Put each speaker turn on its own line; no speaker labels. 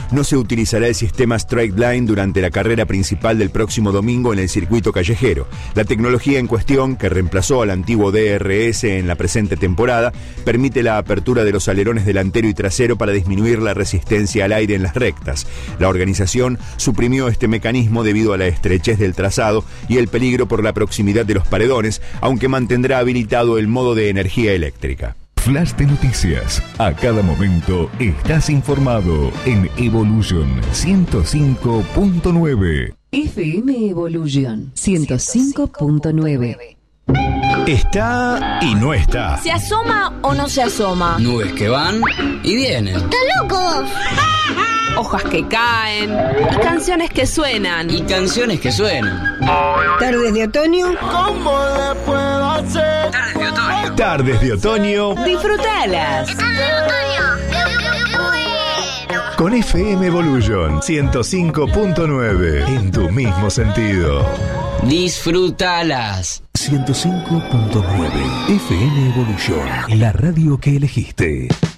no se utilizará el sistema Straight Line durante la carrera principal del próximo domingo en el circuito callejero. La tecnología en cuestión, que reemplazó al antiguo DRS en la presente temporada, permite la apertura de los alerones delantero y trasero para disminuir la resistencia al aire en las rectas. La organización suprimió este mecanismo debido a la estrechez del trazado y el peligro por la proximidad de los paredones, aunque mantendrá habilitado el modo de energía eléctrica.
Flash de noticias. A cada momento estás informado en Evolution 105.9.
FM Evolution 105.9.
Está y no está.
¿Se asoma o no se asoma?
Nubes que van y vienen.
¡Están locos!
Hojas que caen y canciones que suenan.
Y canciones que suenan.
Tardes de otoño.
¿Cómo le puedo hacer?
Tardes de otoño.
Tardes de otoño.
Disfrutalas.
¡Tardes de otoño! ¡Qué bueno!
Con FM Evolution 105.9. En tu mismo sentido.
Disfrútalas.
105.9 FM Evolution. La radio que elegiste.